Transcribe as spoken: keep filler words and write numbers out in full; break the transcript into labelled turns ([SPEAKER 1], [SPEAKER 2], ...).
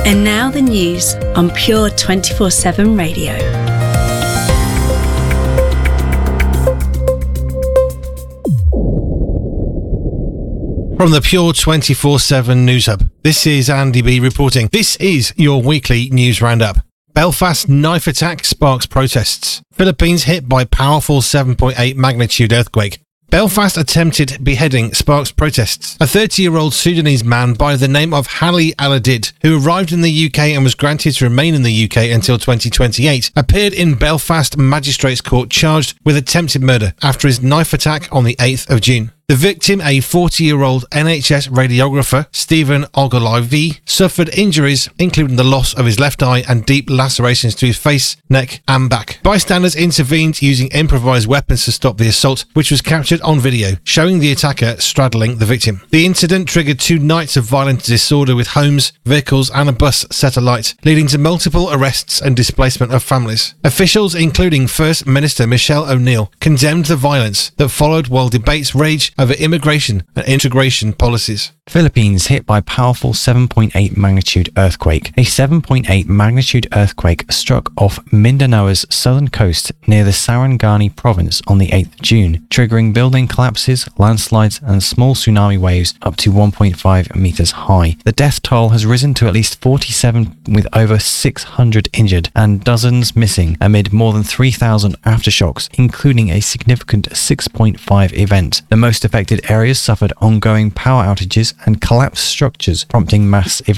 [SPEAKER 1] And now the news on Pure twenty-four seven Radio.
[SPEAKER 2] From the Pure twenty-four seven News Hub, this is Andy B reporting. This is your weekly news roundup. Belfast knife attack sparks protests. Philippines hit by powerful seven point eight magnitude earthquake. Belfast attempted beheading sparks protests. A thirty-year-old Sudanese man by the name of Hali Aladid, who arrived in the U K and was granted to remain in the U K until twenty twenty-eight, appeared in Belfast Magistrates Court charged with attempted murder after his knife attack on the eighth of June. The victim, a forty-year-old N H S radiographer, Stephen Ogilvie, suffered injuries including the loss of his left eye and deep lacerations to his face, neck and back. Bystanders intervened using improvised weapons to stop the assault, which was captured on video, showing the attacker straddling the victim. The incident triggered two nights of violent disorder with homes, vehicles and a bus set alight, leading to multiple arrests and displacement of families. Officials, including First Minister Michelle O'Neill, condemned the violence that followed while debates raged over immigration and integration policies.
[SPEAKER 3] Philippines hit by powerful seven point eight magnitude earthquake. A seven point eight magnitude earthquake struck off Mindano's southern coast near the Sarangani province on the eighth of June, triggering building collapses, landslides and small tsunami waves up to one point five meters high. The death toll has risen to at least forty-seven, with over six hundred injured and dozens missing amid more than three thousand aftershocks, including a significant six point five event. The most affected areas suffered ongoing power outages and collapsed structures, prompting mass evacuation.